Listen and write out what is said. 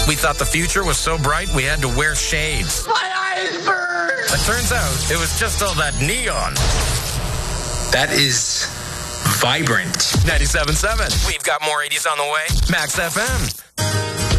We thought the future was so bright we had to wear shades. My eyes burn! It turns out it was just all that neon. That is vibrant. 97.7. We've got more 80s on the way. Max FM.